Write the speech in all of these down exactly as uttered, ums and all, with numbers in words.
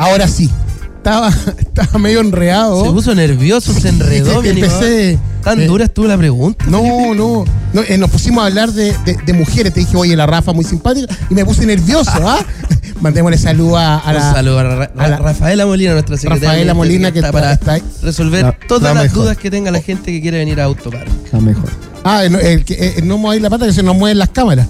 ahora sí. Estaba, estaba medio enredado. Se puso nervioso, se enredó. Mi Empecé, ¿Tan eh, dura estuvo la pregunta? No, no. no eh, nos pusimos a hablar de, de, de mujeres. Te dije, oye, la Rafa muy simpática. Y me puse nervioso, ¿ah? Mandémosle salud a, a la... Un saludo a, Ra a la, Rafaela Molina, nuestra secretaria. Rafaela Molina, que está, está para está resolver la, todas la las mejor. dudas que tenga la gente que quiere venir a Autopark. La mejor. Ah, no, el, que, eh, no mováis la pata, que se nos mueven las cámaras.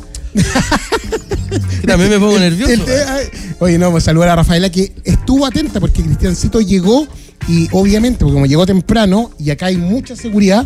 Que también me pongo nervioso. El, el, el, oye, no, pues saludar a Rafaela, que estuvo atenta porque Cristiancito llegó y obviamente, porque como llegó temprano y acá hay mucha seguridad,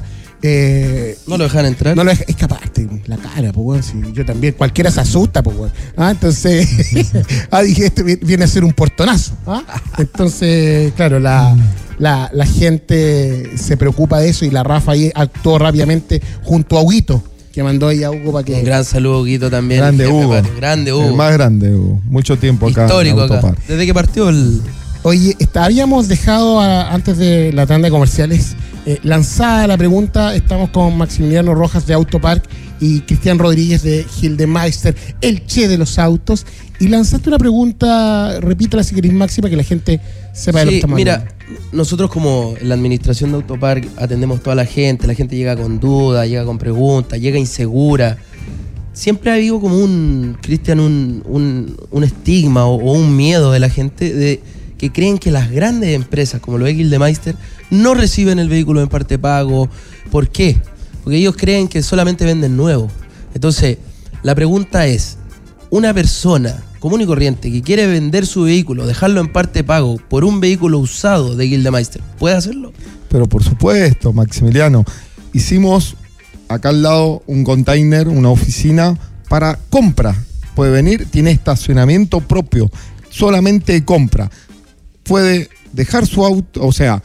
eh, no lo dejan entrar. No lo dejan, escapaste, la cara, pues bueno, si yo también, cualquiera se asusta, pues bueno. Ah, entonces, ah, dije, este viene a ser un portonazo. ¿Ah? Entonces, claro, la, la, la gente se preocupa de eso y la Rafa ahí actuó rápidamente junto a Huguito, que mandó ahí a Hugo para que... Un gran saludo, Huguito, también. Grande Hugo. Patio. Grande Hugo. El más grande, Hugo. Mucho tiempo acá. Histórico en acá. Desde que partió el... Oye, está, habíamos dejado a, antes de la tanda de comerciales eh, lanzada la pregunta. Estamos con Maximiliano Rojas de Autopark y Cristian Rodríguez de Gildemeister, el che de los autos. Y lanzaste una pregunta, repítela si querés, Maxi, para que la gente sepa de lo que Sí, estamos mira, hablando. nosotros como en la administración de Autopark atendemos toda la gente, la gente llega con dudas, llega con preguntas, llega insegura. Siempre ha habido como un, Cristian, un, un, un estigma o, o un miedo de la gente de que creen que las grandes empresas, como lo es Gildemeister, no reciben el vehículo en parte pago. ¿Por qué? Porque ellos creen que solamente venden nuevo. Entonces, la pregunta es, una persona común y corriente que quiere vender su vehículo, dejarlo en parte pago por un vehículo usado de Gildemeister, ¿puede hacerlo? Pero por supuesto, Maximiliano, hicimos acá al lado un container, una oficina para compra. Puede venir, tiene estacionamiento propio, solamente compra. Puede dejar su auto, o sea,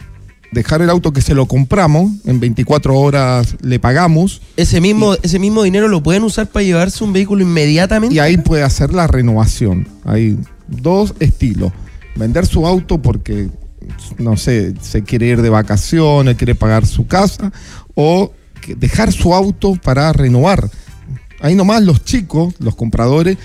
dejar el auto que se lo compramos, en veinticuatro horas le pagamos. Ese mismo, y, ese mismo dinero lo pueden usar para llevarse un vehículo inmediatamente. Y ahí puede hacer la renovación. Hay dos estilos. Vender su auto porque, no sé, se quiere ir de vacaciones, quiere pagar su casa, o dejar su auto para renovar. Ahí nomás los chicos, los compradores,